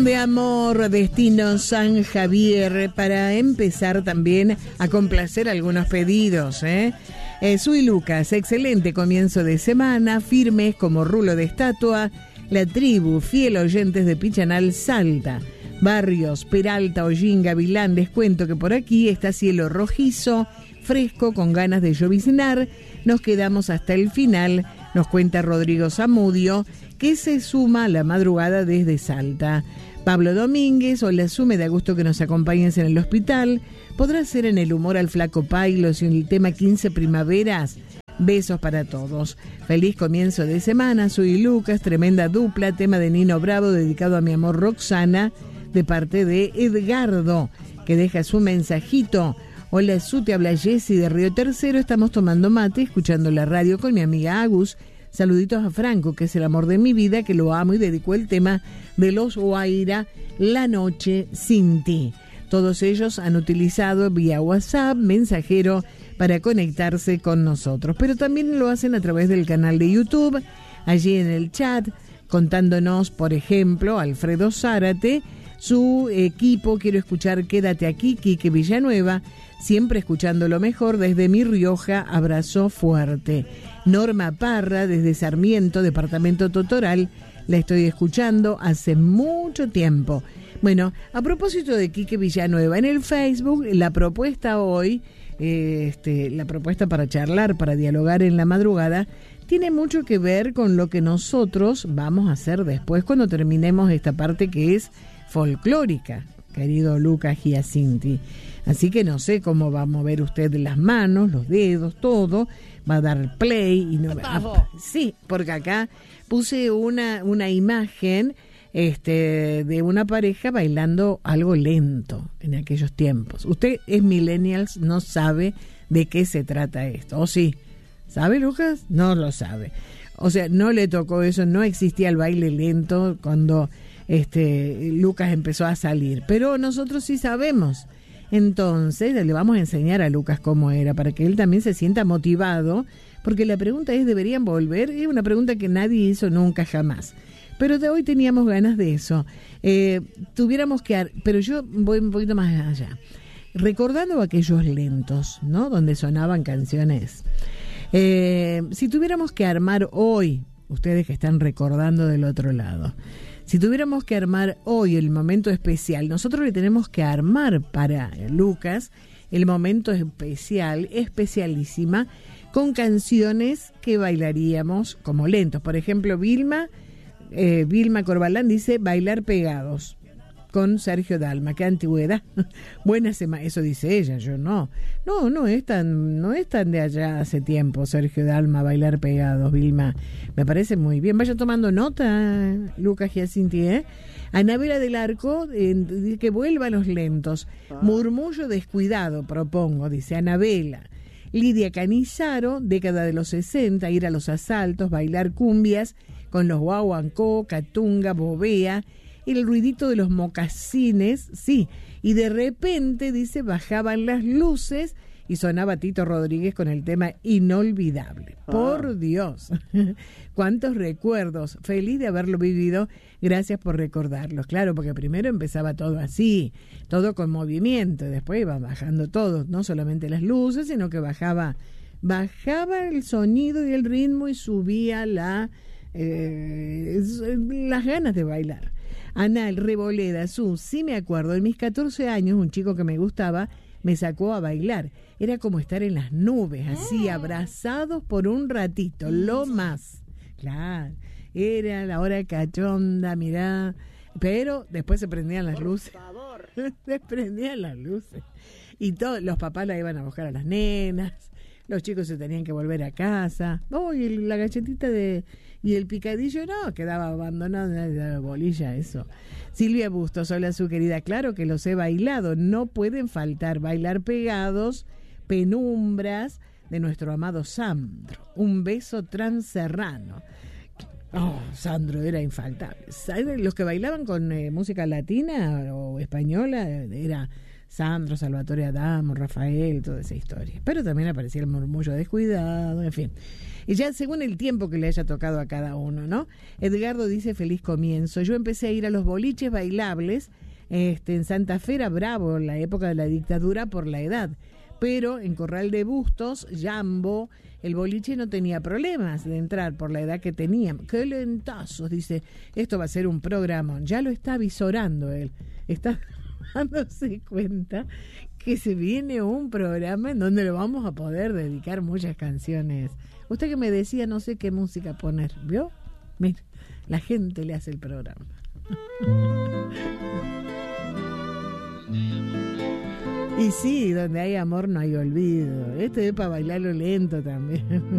De amor, destino San Javier, para empezar también a complacer algunos pedidos. Soy Lucas, excelente comienzo de semana, firmes como rulo de estatua, la tribu, fiel oyentes de Pichanal, Salta, Barrios, Peralta, Hollín, Gavilán. Les cuento que por aquí está cielo rojizo, fresco, con ganas de lloviznar. Nos quedamos hasta el final, nos cuenta Rodrigo Zamudio, que se suma a la madrugada desde Salta. Pablo Domínguez, hola Su, me da gusto que nos acompañes en el hospital. ¿Podrá ser en el humor al flaco Pailos y en el tema 15 primaveras? Besos para todos. Feliz comienzo de semana, soy Lucas, tremenda dupla, tema de Nino Bravo dedicado a mi amor Roxana, de parte de Edgardo, que deja su mensajito. Hola Su, te habla Jessy de Río Tercero, estamos tomando mate, escuchando la radio con mi amiga Agus. Saluditos a Franco, que es el amor de mi vida, que lo amo y dedicó el tema de los Guaira, La Noche Sin Ti. Todos ellos han utilizado vía WhatsApp, mensajero, para conectarse con nosotros, pero también lo hacen a través del canal de YouTube, allí en el chat, contándonos, por ejemplo, Alfredo Zárate, su equipo, quiero escuchar Quédate Aquí, Quique Villanueva, siempre escuchando lo mejor desde Mi Rioja, abrazo fuerte. Norma Parra, desde Sarmiento, departamento Totoral, la estoy escuchando hace mucho tiempo. Bueno, a propósito de Quique Villanueva, en el Facebook, la propuesta hoy, la propuesta para charlar, para dialogar en la madrugada, tiene mucho que ver con lo que nosotros vamos a hacer después cuando terminemos esta parte que es folclórica, querido Lucas Giacinti. Así que no sé cómo va a mover usted las manos, los dedos, todo. Va a dar play y no. Sí, porque acá puse una imagen de una pareja bailando algo lento en aquellos tiempos. Usted es millennials, no sabe de qué se trata esto. ¿O sí? ¿Sabe, Lucas? No lo sabe. O sea, no le tocó eso, no existía el baile lento cuando Lucas empezó a salir. Pero nosotros sí sabemos. Entonces le vamos a enseñar a Lucas cómo era, para que él también se sienta motivado, porque la pregunta es, ¿deberían volver? Es una pregunta que nadie hizo nunca, jamás. Pero de hoy teníamos ganas de eso. Tuviéramos que... Pero yo voy un poquito más allá. Recordando aquellos lentos, ¿no? Donde sonaban canciones. Si tuviéramos que armar hoy, ustedes que están recordando del otro lado, si tuviéramos que armar hoy el momento especial, nosotros le tenemos que armar para Lucas el momento especial, especialísima, con canciones que bailaríamos como lentos. Por ejemplo, Vilma Corbalán dice Bailar Pegados con Sergio Dalma. ¡Qué antigüedad! Buena semana, eso dice ella, yo no. No es tan de allá hace tiempo, Sergio Dalma, Bailar Pegados, Vilma. Me parece muy bien. Vaya tomando nota, Lucas Giacinti, Anabela del Arco, que vuelva a los lentos. Murmullo descuidado, propongo, dice Anabela. Lidia Canizaro, década de los 60, ir a los asaltos, bailar cumbias con los guaguancó, catunga, bobea, el ruidito de los mocasines, sí, y de repente, dice, bajaban las luces y sonaba Tito Rodríguez con el tema Inolvidable. Por Dios, cuántos recuerdos, feliz de haberlo vivido, gracias por recordarlos. Claro, porque primero empezaba todo así, todo con movimiento, y después iba bajando todo, no solamente las luces, sino que bajaba el sonido y el ritmo y subía las ganas de bailar. Anal Reboleda, sí me acuerdo, en mis 14 años un chico que me gustaba me sacó a bailar. Era como estar en las nubes, así, abrazados por un ratito, lo más. Claro, era la hora cachonda, mirá. Pero después se prendían las luces. Por favor. Se prendían las luces. Y todos los papás la iban a buscar a las nenas. Los chicos se tenían que volver a casa. Y la galletita y el picadillo, no, quedaba abandonado en la bolilla, eso. Silvia Bustos, hola su querida, claro que los he bailado, no pueden faltar Bailar Pegados, Penumbras, de nuestro amado Sandro, Un beso transerrano. Sandro era infaltable. ¿Saben? Los que bailaban con música latina o española era Sandro, Salvatore Adamo, Rafael, toda esa historia. Pero también aparecía el murmullo descuidado, en fin. Y ya según el tiempo que le haya tocado a cada uno, ¿no? Edgardo dice: feliz comienzo. Yo empecé a ir a los boliches bailables, en Santa Fe era bravo en la época de la dictadura por la edad. Pero en Corral de Bustos, Jambo, el boliche no tenía problemas de entrar por la edad que tenía. ¡Qué lentazos! Dice, esto va a ser un programa. Ya lo está avisorando él. Está dándose cuenta que se viene un programa en donde lo vamos a poder dedicar muchas canciones. Usted que me decía, no sé qué música poner, ¿vio? Mira, la gente le hace el programa. Y sí, donde hay amor no hay olvido. Esto es para bailarlo lento también.